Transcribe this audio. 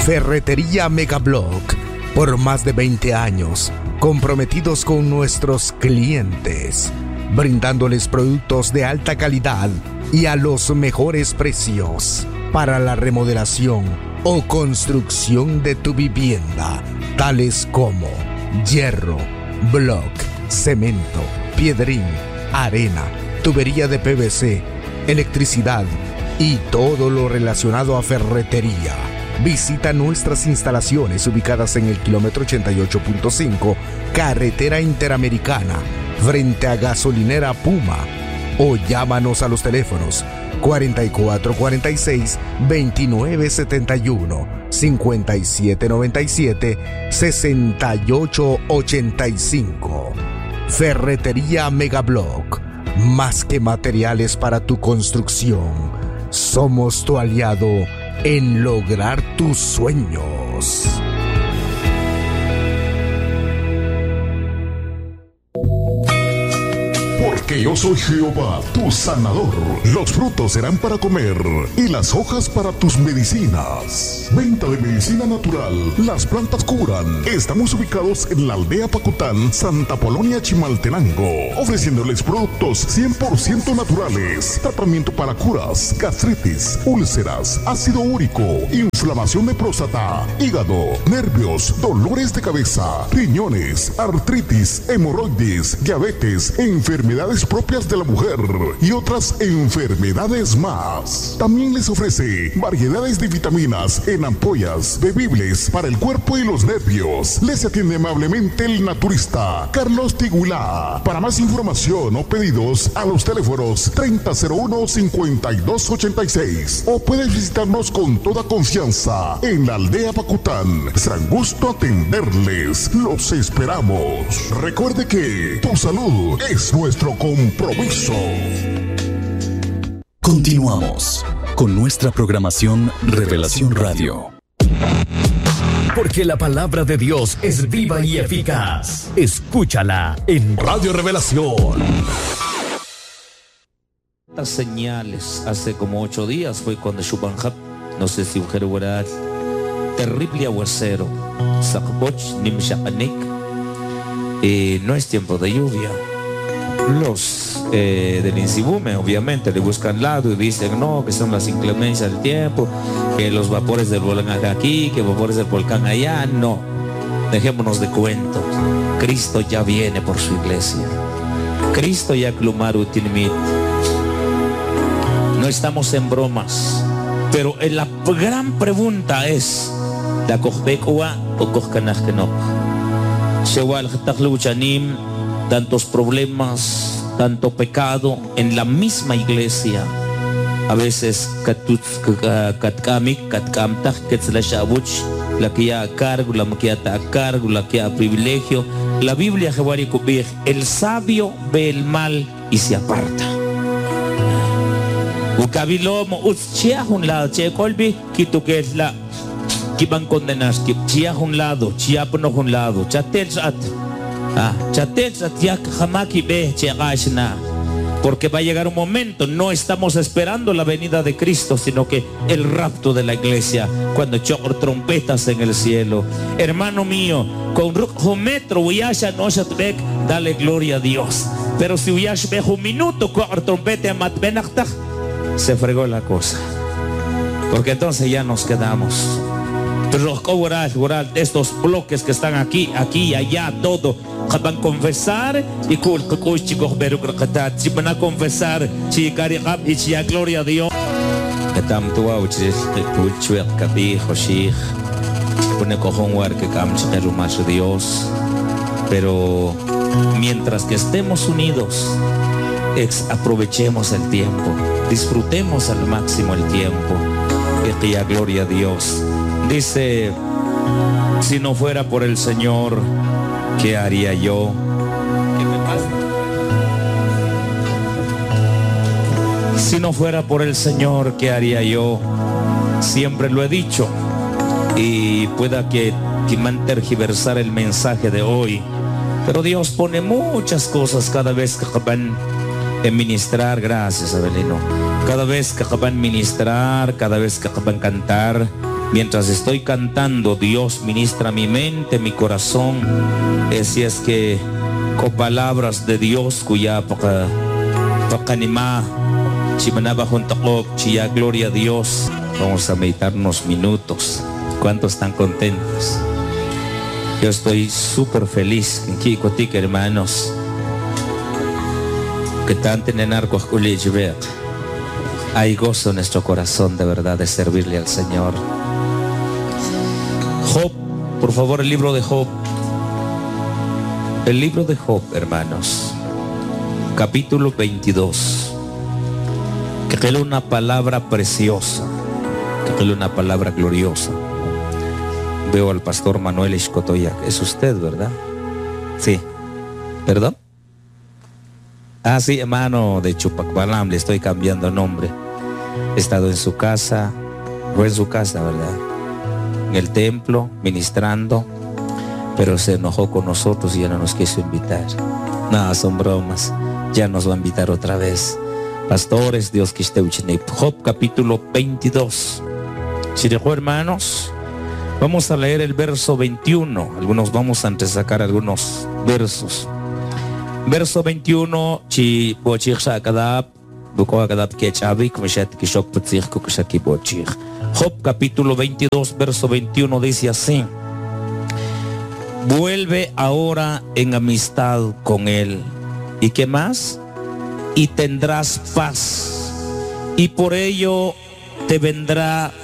Ferretería Megablock, por más de 20 años, comprometidos con nuestros clientes, brindándoles productos de alta calidad y a los mejores precios para la remodelación o construcción de tu vivienda, tales como hierro, block, cemento, piedrín, arena, tubería de PVC, electricidad y todo lo relacionado a ferretería. Visita nuestras instalaciones ubicadas en el kilómetro 88.5, carretera interamericana, frente a gasolinera Puma, o llámanos a los teléfonos 4446-2971, 5797-6885. Ferretería Megablock, más que materiales para tu construcción, somos tu aliado en lograr tus sueños. Porque yo soy Jehová, tu sanador. Los frutos serán para comer y las hojas para tus medicinas. Venta de medicina natural. Las plantas curan. Estamos ubicados en la aldea Pacután, Santa Polonia, Chimaltenango, ofreciéndoles productos 100% naturales. Tratamiento para curas, gastritis, úlceras, ácido úrico, inflamación de próstata, hígado, nervios, dolores de cabeza, riñones, artritis, hemorroides, diabetes, enfermedades propias de la mujer y otras enfermedades más. También les ofrece variedades de vitaminas en ampollas, bebibles para el cuerpo y los nervios. Les atiende amablemente el naturista Carlos Tiguilá. Para más información o pedidos, a los teléfonos 3001-5286, o puedes visitarnos con toda confianza en la aldea Pacután. Será un gusto atenderles. Los esperamos. Recuerde que tu salud es nuestro compromiso. Continuamos con nuestra programación Revelación Radio. Porque la palabra de Dios es viva y eficaz. Escúchala en Radio Revelación. Las señales, hace como 8 días fue cuando Shubanjab, no sé si Ujeruarat, terrible aguacero, Sakboch, Nimshapanik, no es tiempo de lluvia. Los del Insibume obviamente le buscan lado y dicen no, que son las inclemencias del tiempo, que los vapores del volcán aquí, que vapores del volcán allá. No, dejémonos de cuentos. Cristo ya viene por su iglesia. Cristo ya clumaru tilmit. No estamos en bromas, pero la gran pregunta es ¿la kohbekua o kohkanajkenok? Shewal jtakluchanim. Tantos problemas, tanto pecado en la misma iglesia. A veces katkamik, katkamtaj, ketzlashabuch, la que ya a cargo, la que ya a cargo, la que ya a privilegio. La Biblia, el sabio ve el mal y se aparta. Ukabilomo, chia un lado, che colbi, quito que es la que van condenados, chia un lado, chia por un lado, chatel porque va a llegar un momento, no estamos esperando la venida de Cristo, sino que el rapto de la iglesia, cuando chocan trompetas en el cielo. Hermano mío, con metro dale gloria a Dios. Pero si un minuto con trompeta se fregó la cosa, porque entonces ya nos quedamos. Estos bloques que están aquí y allá, todo van a confesar y van a confesar y gloria a Dios. Pero mientras que estemos unidos, aprovechemos el tiempo, disfrutemos al máximo el tiempo. Gloria a Dios. Dice, si no fuera por el Señor, ¿qué haría yo? ¿Qué me pasa? Si no fuera por el Señor, ¿qué haría yo? Siempre lo he dicho, y pueda que tergiversar el mensaje de hoy, pero Dios pone muchas cosas cada vez que van a ministrar. Gracias, Abelino. Cada vez que van a ministrar, cada vez que van a cantar, Mientras estoy cantando, Dios ministra mi mente, mi corazón. Si es que con palabras de Dios cuya pakanima chimanaba junto chía gloria a Dios. Vamos a meditar unos minutos. ¿Cuántos están contentos? Yo estoy súper feliz aquí contigo, hermanos. Que tanto en arco hay gozo en nuestro corazón de verdad de servirle al Señor. Job, por favor, el libro de Job. El libro de Job, hermanos, capítulo 22. Que es una palabra preciosa, que es una palabra gloriosa. Veo al pastor Manuel Escotoyac. Es usted, ¿verdad? Sí. ¿Perdón? Ah, sí, hermano de Chupacbalam, le estoy cambiando nombre. He estado en su casa, fue en su casa, ¿verdad? En el templo, ministrando, pero se enojó con nosotros y ya no nos quiso invitar. No, son bromas, ya nos va a invitar otra vez. Pastores, Dios que esté uchinip. Job capítulo 22. Si dejó, hermanos, vamos a leer el verso 21. Algunos vamos a sacar algunos versos. Verso 21, chi bochir shakadab, buko akadab ke chabi, kumshat kishok putzir kukushaki bochir. Job capítulo 22, verso 21 dice así: vuelve ahora en amistad con él. ¿Y qué más? Y tendrás paz, y por ello te vendrá